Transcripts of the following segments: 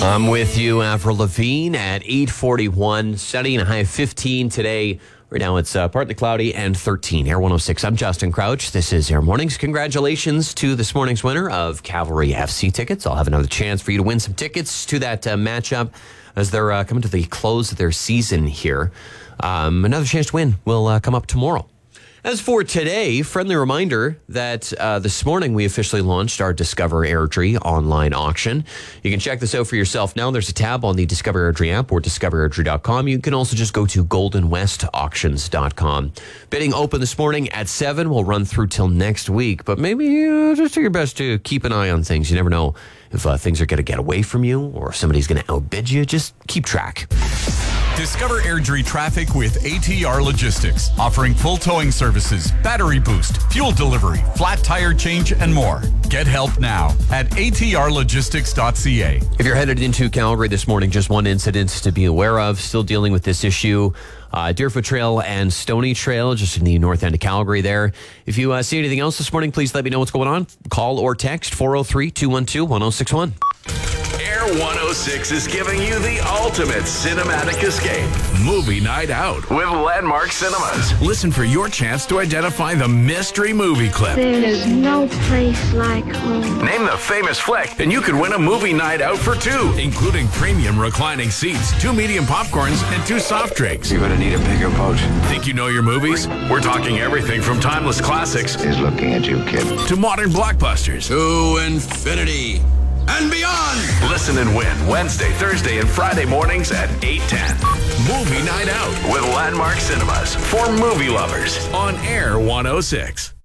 I'm with you, Avril Lavigne, at 8:41, sunny and a high of 15 today. Right now it's partly cloudy and 13. Air 106. I'm Justin Crouch. This is Air Mornings. Congratulations to this morning's winner of Cavalry FC tickets. I'll have another chance for you to win some tickets to that matchup as they're coming to the close of their season here. Another chance to win will come up tomorrow. As for today, friendly reminder that this morning we officially launched our Discover Airdrie online auction. You can check this out for yourself now. There's a tab on the Discover Airdrie app or discoverairdrie.com. You can also just go to goldenwestauctions.com. Bidding open this morning at 7. We'll run through till next week, but maybe just do your best to keep an eye on things. You never know if things are going to get away from you or if somebody's going to outbid you. Just keep track. Discover Airdrie traffic with ATR Logistics, offering full towing services, battery boost, fuel delivery, flat tire change, and more. Get help now at atrlogistics.ca. If you're headed into Calgary this morning, just one incident to be aware of. Still dealing with this issue. Deerfoot Trail and Stony Trail, just in the north end of Calgary there. If you see anything else this morning, please let me know what's going on. Call or text 403-212-1061. Air 106 is giving you the ultimate cinematic escape. Movie night out with Landmark Cinemas. Listen for your chance to identify the mystery movie clip. There is no place like home. Name the famous flick, and you could win a movie night out for two, including premium reclining seats, 2 medium popcorns, and 2 soft drinks. You're gonna need a bigger boat. Think you know your movies? We're talking everything from timeless classics He's looking at you, kid. to modern blockbusters. To infinity and beyond. Listen and win Wednesday, Thursday, and Friday mornings at 8:10. Movie Night Out with Landmark Cinemas for movie lovers on Air 106.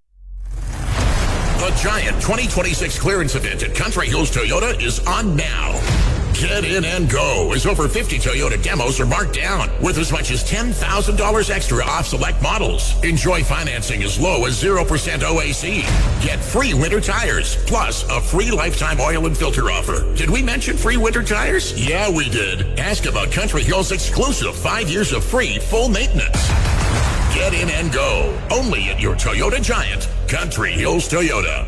The giant 2026 clearance event at Country Hills Toyota is on now. Get in and go as over 50 Toyota demos are marked down with as much as $10,000 extra off select models. Enjoy financing as low as 0% OAC. Get free winter tires, plus a free lifetime oil and filter offer. Did we mention free winter tires? Yeah, we did. Ask about Country Hills' exclusive 5 years of free full maintenance. Get in and go. Only at your Toyota Giant, Country Hills Toyota.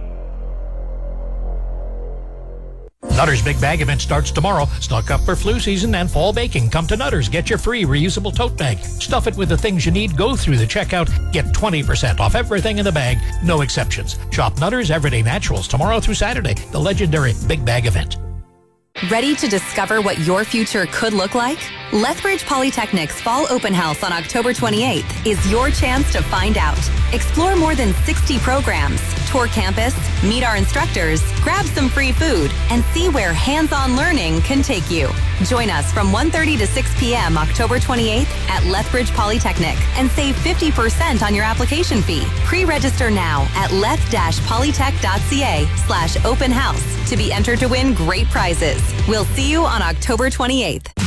Nutter's Big Bag event starts tomorrow. Stock up for flu season and fall baking. Come to Nutter's. Get your free reusable tote bag. Stuff it with the things you need. Go through the checkout. Get 20% off everything in the bag. No exceptions. Shop Nutter's Everyday Naturals tomorrow through Saturday. The legendary Big Bag event. Ready to discover what your future could look like? Lethbridge Polytechnic's Fall Open House on October 28th is your chance to find out. Explore more than 60 programs, tour campus, meet our instructors, grab some free food, and see where hands-on learning can take you. Join us from 1:30 to 6 p.m. October 28th at Lethbridge Polytechnic and save 50% on your application fee. Pre-register now at leth-polytech.ca/open house to be entered to win great prizes. We'll see you on October 28th.